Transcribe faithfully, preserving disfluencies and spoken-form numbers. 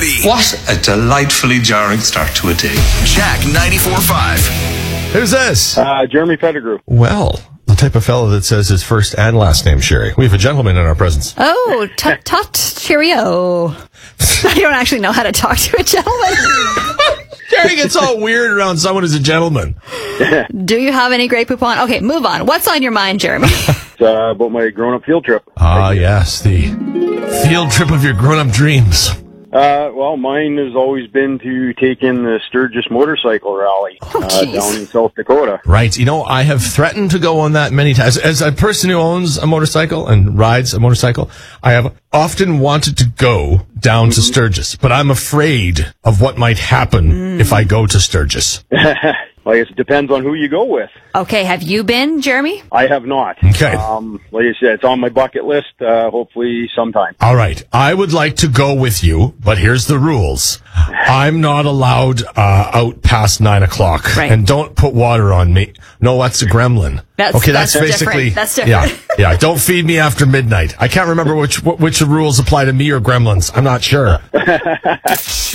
Jeremy. What a delightfully jarring start to a day. Jack ninety-four point five. Who's this? Uh, Jeremy Pettigrew. Well, the type of fellow that says his first and last name, Sherry. We have a gentleman in our presence. Oh, tut tut, cheerio. I don't actually know how to talk to a gentleman. Sherry gets all weird around someone who's a gentleman. Do you have any Grey Poupon? Okay, move on. What's on your mind, Jeremy? It's uh, about my grown-up field trip. Ah, yes, the field trip of your grown-up dreams. Uh, well, mine has always been to take in the Sturgis Motorcycle Rally Oh, uh, jeez. down in South Dakota. Right. You know, I have threatened to go on that many times. As a person who owns a motorcycle and rides a motorcycle, I have often wanted to go down to Sturgis, but I'm afraid of what might happen Mm. if I go to Sturgis. Well, I guess it depends on who you go with. Okay, have you been, Jeremy? I have not. Okay. Um, like I said, it's on my bucket list, uh, hopefully sometime. All right. I would like to go with you, but here's the rules. I'm not allowed uh, out past nine o'clock. Right. And don't put water on me. No, that's a gremlin. That's- okay, that's, that's basically... different. That's different. Yeah, yeah. Don't feed me after midnight. I can't remember which which rules apply to me or gremlins. I'm not sure.